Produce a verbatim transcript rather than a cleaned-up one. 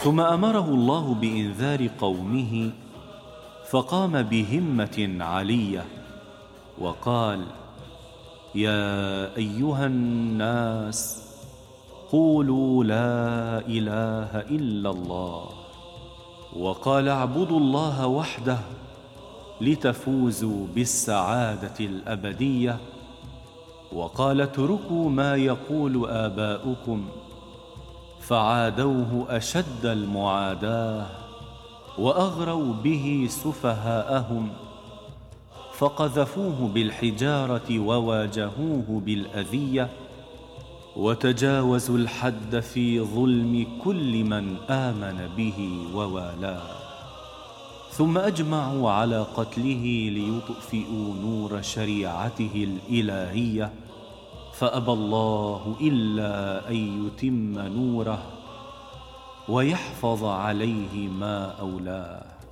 ثم أمره الله بإنذار قومه، فقام بهمة عالية وقال: يا أيها الناس، قولوا لا إله إلا الله. وقال: اعبدوا الله وحده لتفوزوا بالسعادة الأبدية. وقال: اتركوا ما يقول آباؤكم، فعادوه أشد المعاداة، وأغروا به سفهاءهم، فقذفوه بالحجارة وواجهوه بالأذية، وتجاوزوا الحد في ظلم كل من آمن به ووالاه. ثم أجمعوا على قتله ليطفئوا نور شريعته الإلهية، فأبى الله إلا أن يتم نوره ويحفظ عليه ما أولاه.